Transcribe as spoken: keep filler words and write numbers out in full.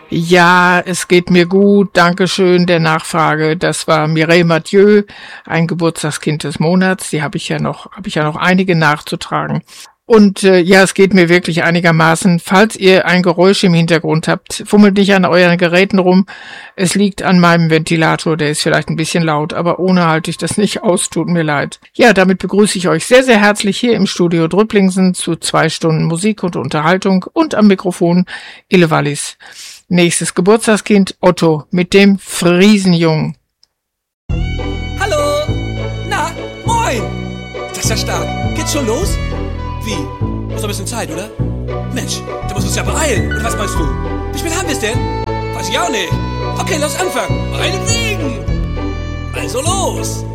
Ja, es geht mir gut, Dankeschön der Nachfrage. Das war Mireille Mathieu, ein Geburtstagskind des Monats. Die habe ich ja noch, habe ich ja noch einige nachzutragen. Und äh, ja, es geht mir wirklich einigermaßen. Falls ihr ein Geräusch im Hintergrund habt, fummelt nicht an euren Geräten rum. Es liegt an meinem Ventilator, der ist vielleicht ein bisschen laut, aber ohne halte ich das nicht aus, tut mir leid. Ja, damit begrüße ich euch sehr, sehr herzlich hier im Studio Drüpplingsen zu zwei Stunden Musik und Unterhaltung und am Mikrofon Ille Wallis. Nächstes Geburtstagskind Otto mit dem Friesenjungen. Hallo! Na, moin! Das ist ja stark. Geht's schon los? Wie? Ist noch ein bisschen Zeit, oder? Mensch, du musst uns ja beeilen. Oder was meinst du? Wie spät haben wir es denn? Weiß ich auch nicht. Okay, lass anfangen. Meinetwegen. Also los.